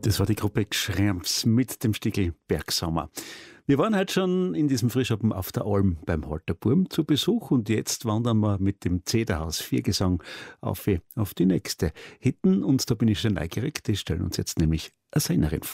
Das war die Gruppe Gschremps mit dem Stickel Bergsommer. Wir waren heute schon in diesem Frühschoppen auf der Alm beim Halterburm zu Besuch und jetzt wandern wir mit dem Zederhaus Viergesang auf die nächste Hitten und da bin ich schon neugierig, die stellen uns jetzt nämlich eine Sängerin vor.